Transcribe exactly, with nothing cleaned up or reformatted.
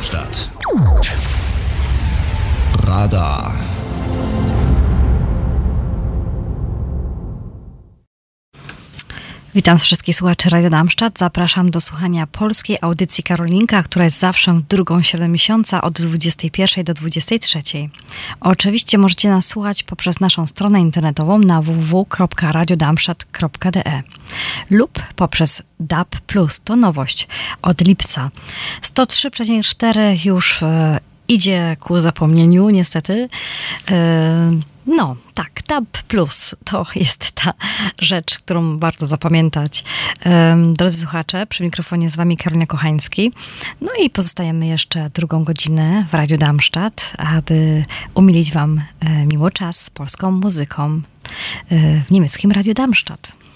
Darmstadt. Radar. Witam wszystkich słuchaczy Radia Darmstadt. Zapraszam do słuchania polskiej audycji Karolinka, która jest zawsze w drugą środę miesiąca od dwudziestej pierwszej do dwudziestej trzeciej. Oczywiście możecie nas słuchać poprzez naszą stronę internetową na w w w kropka radio darmstadt kropka d e lub poprzez D A B plus. To nowość od lipca. sto trzy przecinek cztery już e, idzie ku zapomnieniu, niestety. E, No, tak, D A B plus to jest ta rzecz, którą warto zapamiętać. Um, drodzy słuchacze, przy mikrofonie z wami Karolina Kochański. No i pozostajemy jeszcze drugą godzinę w Radiu Darmstadt, aby umilić wam e, miło czas z polską muzyką e, w niemieckim Radiu Darmstadt.